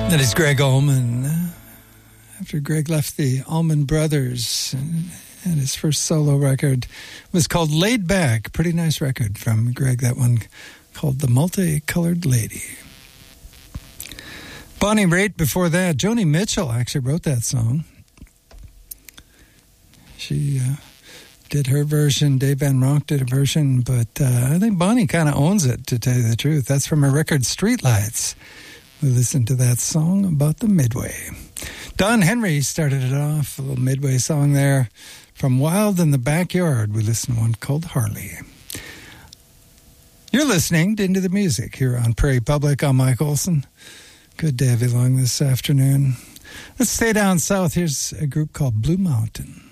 That is Greg Allman. After Greg left the Allman Brothers, and his first solo record was called Laid Back. Pretty nice record from Greg, that one called The Multicolored Lady. Bonnie Raitt before that. Joni Mitchell actually wrote that song. She did her version. Dave Van Ronk did a version, but I think Bonnie kind of owns it, to tell you the truth. That's from her record Streetlights. We listened to that song about the Midway. Don Henry started it off, a little Midway song there. From Wild in the Backyard, we listened to one called Harley. You're listening to Into the Music here on Prairie Public. I'm Mike Olson. Good to have you along this afternoon. Let's stay down south. Here's a group called Blue Mountain.